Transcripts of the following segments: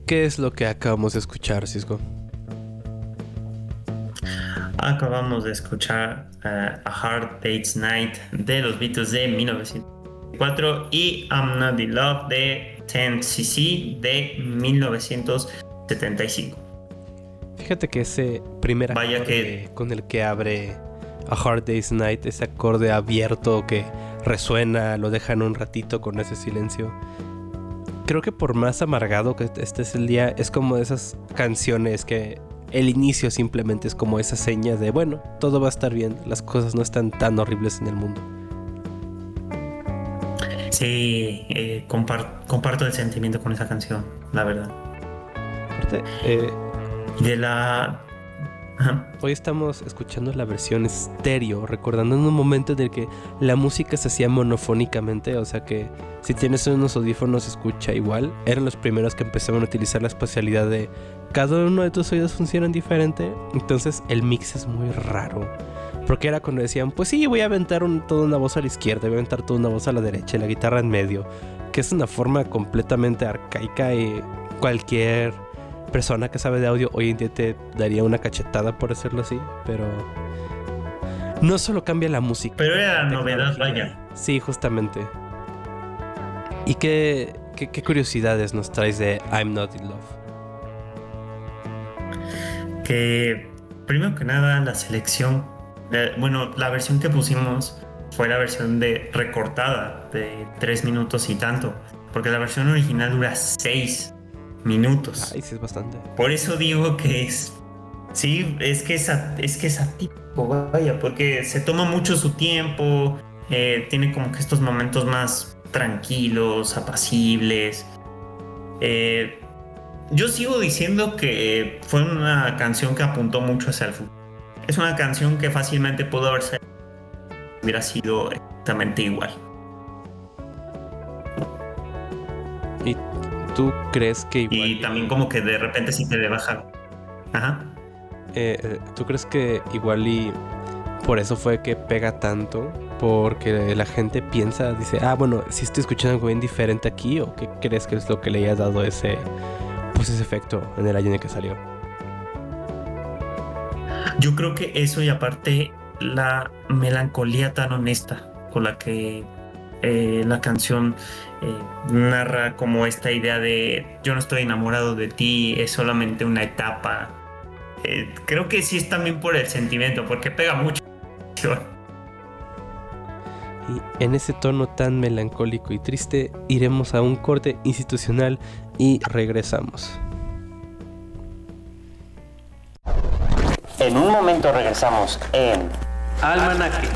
¿Qué es lo que acabamos de escuchar, Cisco? Acabamos de escuchar A Hard Day's Night de los Beatles de 1904 y I'm Not in Love de 10cc de 1975. Fíjate que ese primer acorde con el que abre A Hard Day's Night, ese acorde abierto que resuena, lo dejan un ratito con ese silencio. Creo que por más amargado que este es el día, es como de esas canciones que el inicio simplemente es como esa seña de bueno, todo va a estar bien, las cosas no están tan horribles en el mundo. Sí, comparto el sentimiento con esa canción, la verdad. Aparte, de la... Hoy estamos escuchando la versión estéreo, recordando en un momento en el que la música se hacía monofónicamente, o sea que si tienes unos audífonos se escucha igual. Eran los primeros que empezaron a utilizar la espacialidad de cada uno de tus oídos funcionan diferente, entonces el mix es muy raro. Porque era cuando decían, pues sí, voy a aventar toda una voz a la izquierda, voy a aventar toda una voz a la derecha y la guitarra en medio, que es una forma completamente arcaica y cualquier persona que sabe de audio hoy en día te daría una cachetada por decirlo así, pero no solo cambia la música, pero era la novedad, vaya. Sí, justamente. ¿Y qué curiosidades nos traes de I'm Not in Love? Que primero que nada la selección, la versión que pusimos fue la versión recortada de 3 minutos y tanto, porque la versión original dura 6 minutos. Ay, sí, es bastante. Por eso digo que es atípico, vaya, porque se toma mucho su tiempo, tiene como que estos momentos más tranquilos, apacibles. Yo sigo diciendo que fue una canción que apuntó mucho hacia el futuro. Es una canción que fácilmente pudo hubiera sido exactamente igual. ¿Y tú crees que igual? Y también como que de repente sí te baja. Ajá. ¿Tú crees que igual y por eso fue que pega tanto? Porque la gente dice, bueno, si estoy escuchando algo bien diferente aquí, ¿o qué crees que es lo que le haya dado ese efecto en el año en el que salió? Yo creo que eso, y aparte la melancolía tan honesta con la que la canción narra como esta idea de yo no estoy enamorado de ti, es solamente una etapa. Creo que sí es también por el sentimiento, porque pega mucho. Y en ese tono tan melancólico y triste, iremos a un corte institucional y regresamos. En un momento regresamos en Almanaque.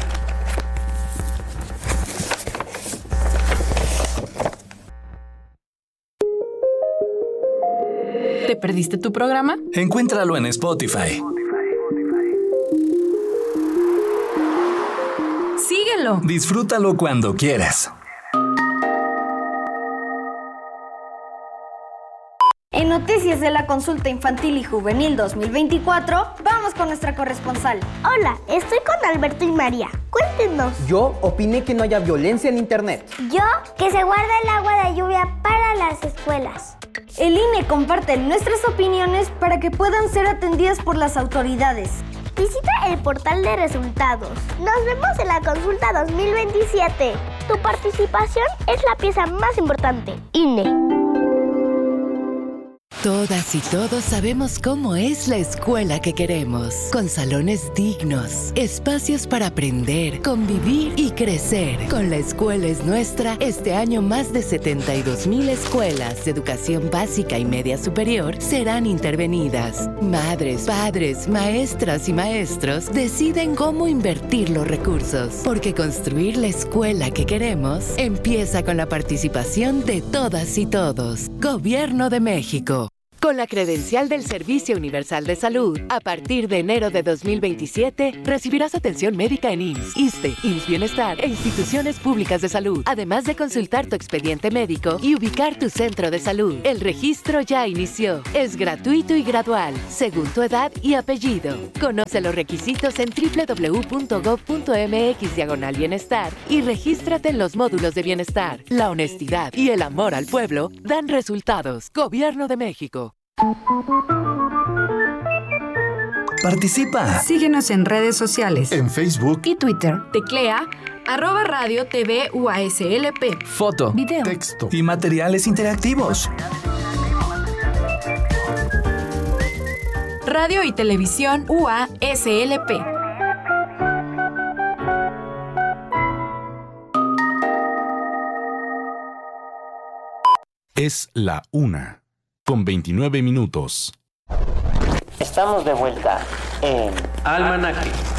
¿Te perdiste tu programa? Encuéntralo en Spotify. Síguelo. Disfrútalo cuando quieras. En Noticias de la Consulta Infantil y Juvenil 2024, vamos con nuestra corresponsal. Hola, estoy con Alberto y María. Cuéntenos. Yo opiné que no haya violencia en internet. Yo, que se guarda el agua de lluvia para las escuelas. El INE comparte nuestras opiniones para que puedan ser atendidas por las autoridades. Visita el portal de resultados. Nos vemos en la consulta 2027. Tu participación es la pieza más importante. INE. Todas y todos sabemos cómo es la escuela que queremos, con salones dignos, espacios para aprender, convivir y crecer. Con La Escuela es Nuestra, este año más de 72,000 escuelas de educación básica y media superior serán intervenidas. Madres, padres, maestras y maestros deciden cómo invertir los recursos, porque construir la escuela que queremos empieza con la participación de todas y todos. Gobierno de México. Con la credencial del Servicio Universal de Salud, a partir de enero de 2027, recibirás atención médica en IMSS, ISSSTE, IMSS Bienestar e instituciones públicas de salud, además de consultar tu expediente médico y ubicar tu centro de salud. El registro ya inició. Es gratuito y gradual, según tu edad y apellido. Conoce los requisitos en www.gov.mx/bienestar y regístrate en los módulos de bienestar. La honestidad y el amor al pueblo dan resultados. Gobierno de México. Participa. Síguenos en redes sociales. En Facebook y Twitter. Teclea @Radio TV UASLP. Foto, video, texto y materiales interactivos. Radio y Televisión UASLP. Es la 1:29. Estamos de vuelta en Almanaque.